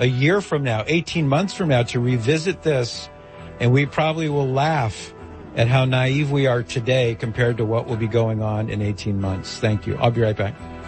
a year from now, 18 months from now, to revisit this, and we probably will laugh at how naive we are today compared to what will be going on in 18 months. Thank you. I'll be right back.